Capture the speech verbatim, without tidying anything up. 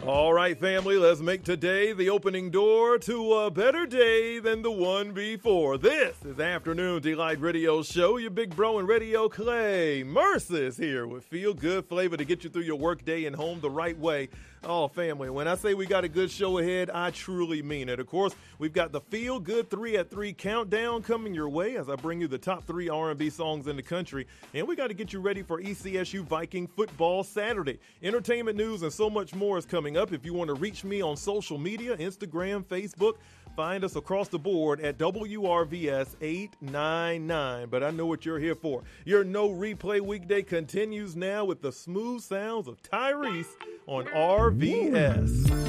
All right, family, let's make today the opening door to a better day than the one before. This is Afternoon Delight Radio Show. Your big bro in radio, Clay Mercis here with Feel Good Flavor to get you through your workday and home the right way. Oh, family, when I say we got a good show ahead, I truly mean it. Of course, we've got the Feel Good three at three countdown coming your way as I bring you the top three R and B songs in the country. And we got to get you ready for E C S U Viking Football Saturday. Entertainment news and so much more is coming up. If you want to reach me on social media, Instagram, Facebook, find us across the board at W R V S eight nine nine. But I know what you're here for. Your No Replay weekday continues now with the smooth sounds of Tyrese on R V S.